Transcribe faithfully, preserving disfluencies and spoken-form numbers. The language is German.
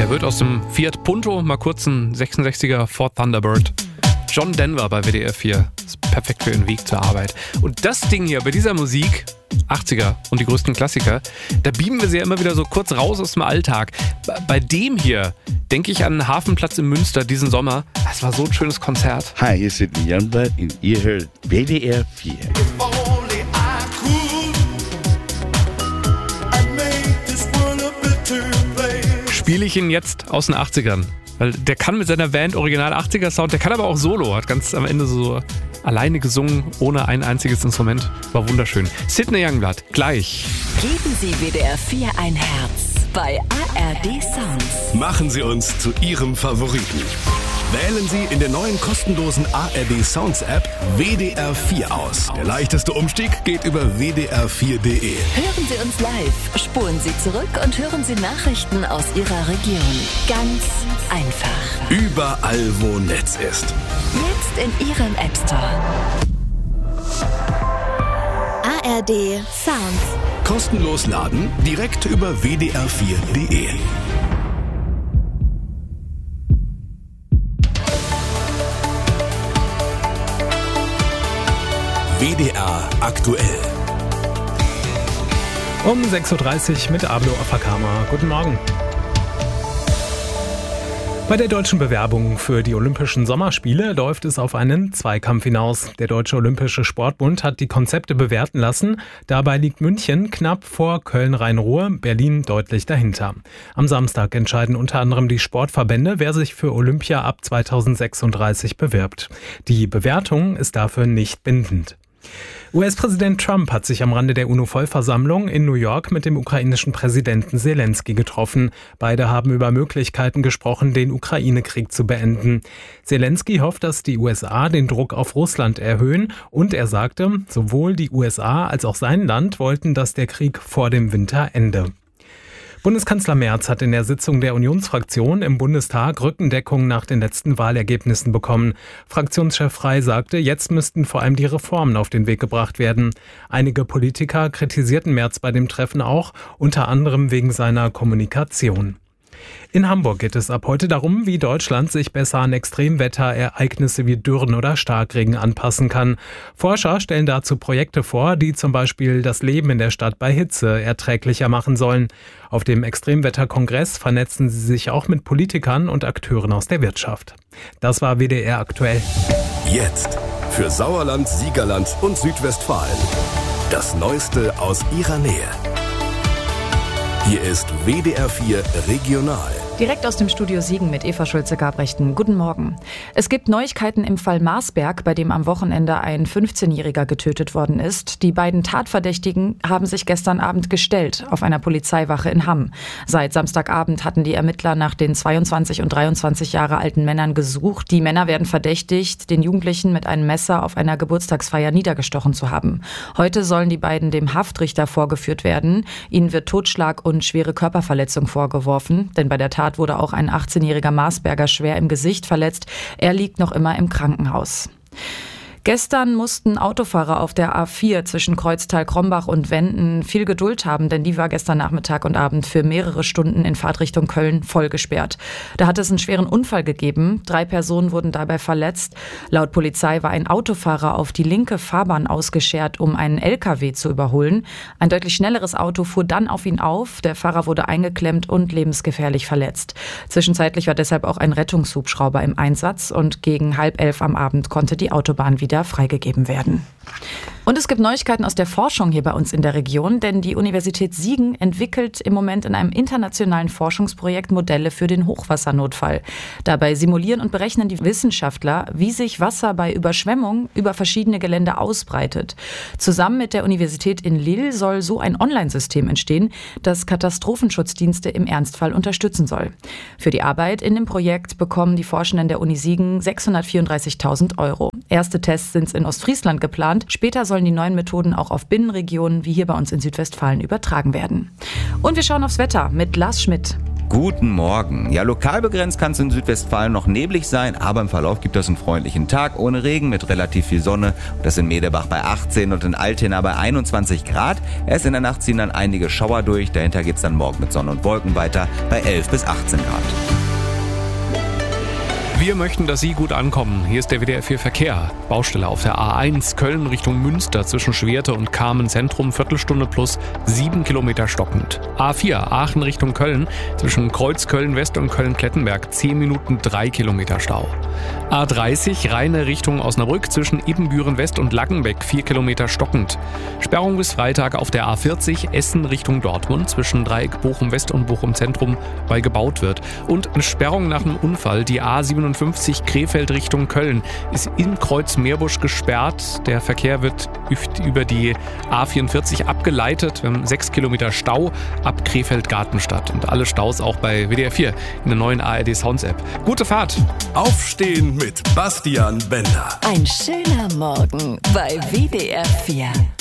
Er wird aus dem Fiat Punto mal kurz ein sechsundsechziger Ford Thunderbird. John Denver bei W D R vier. Ist perfekt für den Weg zur Arbeit. Und das Ding hier bei dieser Musik, achtziger und die größten Klassiker, da beamen wir sie ja immer wieder so kurz raus aus dem Alltag. Bei dem hier denke ich an den Hafenplatz in Münster diesen Sommer. Das war so ein schönes Konzert. Hi, hier ist Sidney Youngblood und ihr hört W D R vier. Spiele ich ihn jetzt aus den achtzigern. Weil der kann mit seiner Band Original achtziger Sound, der kann aber auch Solo, hat ganz am Ende so alleine gesungen, ohne ein einziges Instrument. War wunderschön. Sidney Youngblood, gleich. Geben Sie W D R vier ein Herz bei A R D Sounds. Machen Sie uns zu Ihrem Favoriten. Wählen Sie in der neuen kostenlosen A R D Sounds App W D R vier aus. Der leichteste Umstieg geht über W D R vier Punkt D E. Hören Sie uns live, spulen Sie zurück und hören Sie Nachrichten aus Ihrer Region. Ganz einfach. Überall, wo Netz ist. Jetzt in Ihrem App Store. A R D Sounds. Kostenlos laden, direkt über W D R vier Punkt D E. W D R aktuell. Um sechs Uhr dreißig mit Ablo Afakama. Guten Morgen. Bei der deutschen Bewerbung für die Olympischen Sommerspiele läuft es auf einen Zweikampf hinaus. Der Deutsche Olympische Sportbund hat die Konzepte bewerten lassen. Dabei liegt München knapp vor Köln-Rhein-Ruhr, Berlin deutlich dahinter. Am Samstag entscheiden unter anderem die Sportverbände, wer sich für Olympia ab zweitausendsechsunddreißig bewirbt. Die Bewertung ist dafür nicht bindend. U S-Präsident Trump hat sich am Rande der UNO-Vollversammlung in New York mit dem ukrainischen Präsidenten Zelensky getroffen. Beide haben über Möglichkeiten gesprochen, den Ukraine-Krieg zu beenden. Zelensky hofft, dass die U S A den Druck auf Russland erhöhen und er sagte, sowohl die U S A als auch sein Land wollten, dass der Krieg vor dem Winter ende. Bundeskanzler Merz hat in der Sitzung der Unionsfraktion im Bundestag Rückendeckung nach den letzten Wahlergebnissen bekommen. Fraktionschef Frey sagte, jetzt müssten vor allem die Reformen auf den Weg gebracht werden. Einige Politiker kritisierten Merz bei dem Treffen auch, unter anderem wegen seiner Kommunikation. In Hamburg geht es ab heute darum, wie Deutschland sich besser an Extremwetterereignisse wie Dürren oder Starkregen anpassen kann. Forscher stellen dazu Projekte vor, die zum Beispiel das Leben in der Stadt bei Hitze erträglicher machen sollen. Auf dem Extremwetterkongress vernetzen sie sich auch mit Politikern und Akteuren aus der Wirtschaft. Das war W D R aktuell. Jetzt für Sauerland, Siegerland und Südwestfalen. Das Neueste aus ihrer Nähe. Hier ist W D R vier Regional. Direkt aus dem Studio Siegen mit Eva Schulze-Gabrechten. Guten Morgen. Es gibt Neuigkeiten im Fall Marsberg, bei dem am Wochenende ein fünfzehnjähriger getötet worden ist. Die beiden Tatverdächtigen haben sich gestern Abend gestellt auf einer Polizeiwache in Hamm. Seit Samstagabend hatten die Ermittler nach den zweiundzwanzig und dreiundzwanzig Jahre alten Männern gesucht. Die Männer werden verdächtigt, den Jugendlichen mit einem Messer auf einer Geburtstagsfeier niedergestochen zu haben. Heute sollen die beiden dem Haftrichter vorgeführt werden. Ihnen wird Totschlag und schwere Körperverletzung vorgeworfen, denn bei der Tat wurde auch ein achtzehnjähriger Marsberger schwer im Gesicht verletzt. Er liegt noch immer im Krankenhaus. Gestern mussten Autofahrer auf der A vier zwischen Kreuztal, Krombach und Wenden viel Geduld haben, denn die war gestern Nachmittag und Abend für mehrere Stunden in Fahrtrichtung Köln voll gesperrt. Da hat es einen schweren Unfall gegeben. Drei Personen wurden dabei verletzt. Laut Polizei war ein Autofahrer auf die linke Fahrbahn ausgeschert, um einen L K W zu überholen. Ein deutlich schnelleres Auto fuhr dann auf ihn auf. Der Fahrer wurde eingeklemmt und lebensgefährlich verletzt. Zwischenzeitlich war deshalb auch ein Rettungshubschrauber im Einsatz und gegen halb elf am Abend konnte die Autobahn wieder freigegeben werden. Und es gibt Neuigkeiten aus der Forschung hier bei uns in der Region, denn die Universität Siegen entwickelt im Moment in einem internationalen Forschungsprojekt Modelle für den Hochwassernotfall. Dabei simulieren und berechnen die Wissenschaftler, wie sich Wasser bei Überschwemmung über verschiedene Gelände ausbreitet. Zusammen mit der Universität in Lille soll so ein Online-System entstehen, das Katastrophenschutzdienste im Ernstfall unterstützen soll. Für die Arbeit in dem Projekt bekommen die Forschenden der Uni Siegen sechshundertvierunddreißigtausend Euro. Erste Tests sind in Ostfriesland geplant. Später sollen die neuen Methoden auch auf Binnenregionen wie hier bei uns in Südwestfalen übertragen werden. Und wir schauen aufs Wetter mit Lars Schmidt. Guten Morgen. Ja, lokal begrenzt kann es in Südwestfalen noch neblig sein, aber im Verlauf gibt es einen freundlichen Tag ohne Regen mit relativ viel Sonne. Das in Medebach bei achtzehn und in Altena bei einundzwanzig Grad. Erst in der Nacht ziehen dann einige Schauer durch. Dahinter geht es dann morgen mit Sonne und Wolken weiter bei elf bis achtzehn Grad. Wir möchten, dass Sie gut ankommen. Hier ist der W D R vier Verkehr. Baustelle auf der A eins Köln Richtung Münster zwischen Schwerte und Kamen Zentrum. Viertelstunde plus sieben Kilometer stockend. A vier Aachen Richtung Köln zwischen Kreuzköln West und Köln-Klettenberg. zehn Minuten drei Kilometer Stau. A dreißig Rheine Richtung Osnabrück zwischen Ibbenbüren West und Lackenbeck. vier Kilometer stockend. Sperrung bis Freitag auf der A vierzig Essen Richtung Dortmund zwischen Dreieck Bochum West und Bochum Zentrum, weil gebaut wird. Und eine Sperrung nach einem Unfall. Die A siebenundfünfzig Krefeld Richtung Köln ist in Kreuz Meerbusch gesperrt. Der Verkehr wird über die A vierundvierzig abgeleitet. Wir haben sechs Kilometer Stau ab Krefeld-Gartenstadt. Und alle Staus auch bei W D R vier in der neuen A R D Sounds App. Gute Fahrt! Aufstehen mit Bastian Bender. Ein schöner Morgen bei W D R vier.